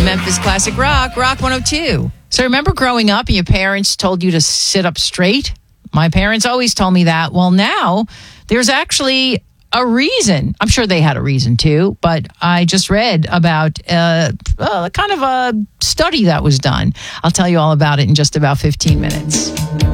Memphis Classic Rock 102. So remember growing up and your parents told you to sit up straight? My parents always told me that. Well, now there's actually a reason. I'm sure they had a reason too, but I just read about kind of a study that was done. I'll tell you all about it in just about 15 minutes.